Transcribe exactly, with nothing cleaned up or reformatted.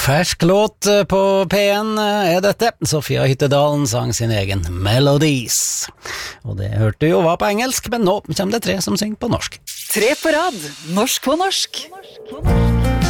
Fersk låt på P en er dette. Sofia Hyttedalen sang sin egen Melodies. Og det hørte jo var på engelsk, men nå kommer det tre som synger på norsk. Tre på rad, norsk på norsk.